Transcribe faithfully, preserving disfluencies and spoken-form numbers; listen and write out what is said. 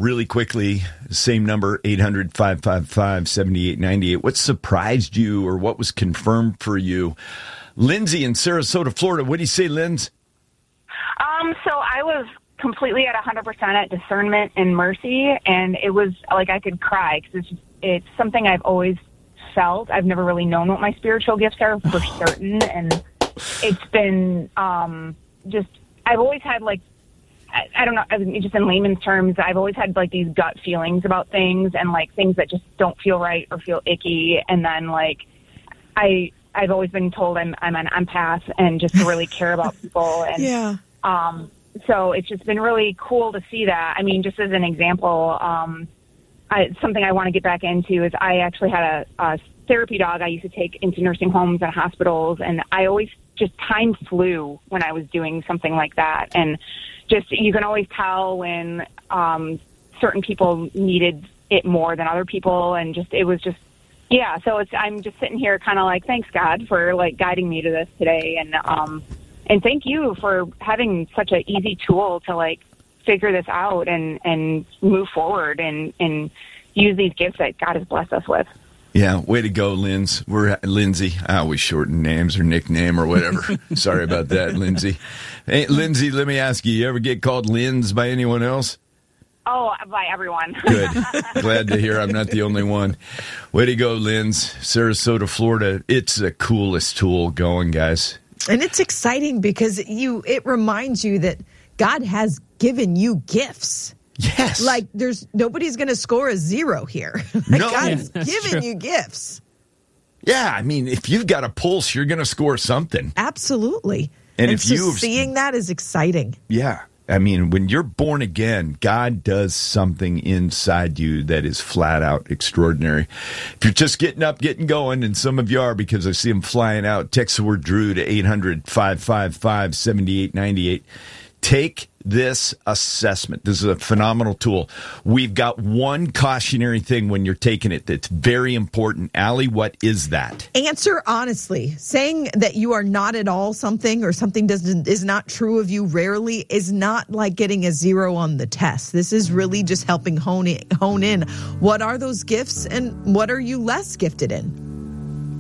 really quickly, same number, eight hundred, five five five, seven eight nine eight. What surprised you or what was confirmed for you? Lindsay in Sarasota, Florida. What do you say, Linz? Um, so I was completely at one hundred percent at discernment and mercy, and it was like I could cry because it's, it's something I've always felt. I've never really known what my spiritual gifts are for certain, and it's been um, just, I've always had like, I, I don't know, I mean, just in layman's terms, I've always had like these gut feelings about things and like things that just don't feel right or feel icky. And then like, I, I've always been told I'm, I'm an empath and just really care about people. And, yeah. um, so it's just been really cool to see that. I mean, just as an example, um, I, something I want to get back into is I actually had a, a therapy dog I used to take into nursing homes and hospitals. And I always just time flew when I was doing something like that. And just, you can always tell when um, certain people needed it more than other people. And just, it was just, yeah. So it's, I'm just sitting here kind of like, thanks God for like guiding me to this today. And, um, and thank you for having such an easy tool to like figure this out and, and move forward and, and use these gifts that God has blessed us with. Yeah, way to go, Linz. We're Lindsay. I always shorten names or nickname or whatever. Sorry about that, Lindsay. Hey, Lindsay, let me ask you, you ever get called Linz by anyone else? Oh, by everyone. Good. Glad to hear I'm not the only one. Way to go, Linz. Sarasota, Florida. It's the coolest tool going, guys. And it's exciting because you it reminds you that God has given you gifts. Yes. Like, there's nobody's going to score a zero here. Like, No. God's Yeah, given true. you gifts. Yeah, I mean, if you've got a pulse, you're going to score something. Absolutely. And And, if so you've- seeing that is exciting. Yeah. I mean, when you're born again, God does something inside you that is flat out extraordinary. If you're just getting up, getting going, and some of you are because I see them flying out, text the word Drew to eight hundred, five five five, seven eight nine eight. Take this assessment. This is a phenomenal tool. We've got one cautionary thing when you're taking it that's very important. Allie, what is that? Answer honestly. Saying that you are not at all something or something doesn't is not true of you rarely is not like getting a zero on the test. This is really just helping hone in, hone in what are those gifts and what are you less gifted in.